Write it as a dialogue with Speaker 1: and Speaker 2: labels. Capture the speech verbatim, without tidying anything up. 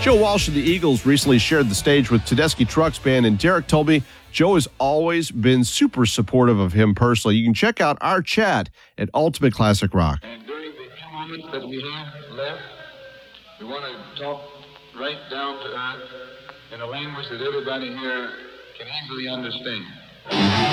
Speaker 1: Joe Walsh of the Eagles recently shared the stage with Tedeschi Trucks Band, and Derek told me Joe has always been super supportive of him personally. You can check out our chat at Ultimate Classic Rock.
Speaker 2: And during the few moments that we have left, we want to talk right down to earth in a language that everybody here can easily understand.